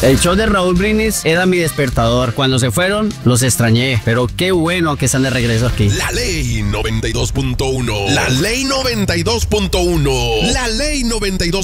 El show de Raúl Brindis era mi despertador. Cuando se fueron, los extrañé. Pero qué bueno que están de regreso aquí. La Ley 92.1. La Ley 92.1. La Ley 92.